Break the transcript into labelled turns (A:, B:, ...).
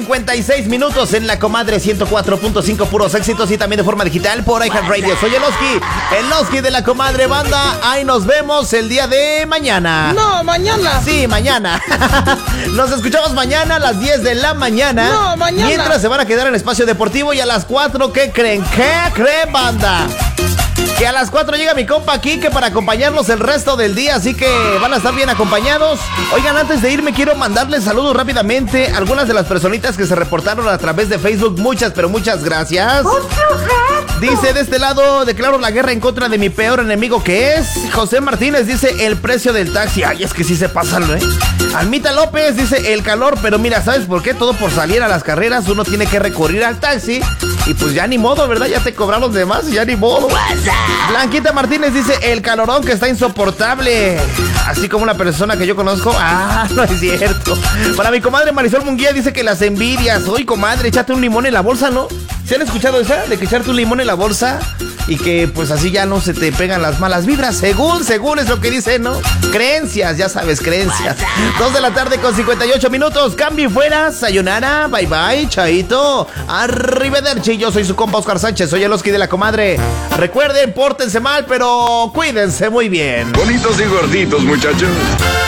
A: 56 minutos en La Comadre 104.5, puros éxitos y también de forma digital por iHeartRadio. Soy el Oski de La Comadre Banda. Ahí nos vemos el día de mañana.
B: No, mañana.
A: Sí, mañana. Nos escuchamos mañana a las 10 de la mañana.
B: No, mañana.
A: Mientras se van a quedar en Espacio Deportivo y a las 4, ¿qué creen? ¿Qué creen, banda? Que a las 4 llega mi compa Kike para acompañarnos el resto del día, así que van a estar bien acompañados. Oigan, antes de irme quiero mandarles saludos rápidamente a algunas de las personitas que se reportaron a través de Facebook. Muchas, pero muchas gracias. Dice, de este lado, declaro la guerra en contra de mi peor enemigo, que es José Martínez, dice, el precio del taxi. Ay, es que sí se pasan, ¿eh? Almita López dice, el calor, pero mira, ¿sabes por qué? Todo por salir a las carreras uno tiene que recurrir al taxi. Y pues ya ni modo, ¿verdad? Ya te cobraron de más y ya ni modo. Blanquita Martínez dice, el calorón que está insoportable. Así como una persona que yo conozco. Ah, no es cierto. Para mi comadre Marisol Munguía dice que las envidias. Oye, comadre, échate un limón en la bolsa, ¿no? ¿Se han escuchado esa? De que echarte un limón en la bolsa y que pues así ya no se te pegan las malas vibras. Según es lo que dice, ¿no? Creencias, ya sabes, creencias. 2 de la tarde con 58 minutos. Cambio y fuera. Sayonara. Bye bye. Chaito. Arrivederci. Yo soy su compa Oscar Sánchez. Soy el Oski de La Comadre. Recuerden, pórtense mal, pero cuídense muy bien.
C: Bonitos y gorditos, muchachos.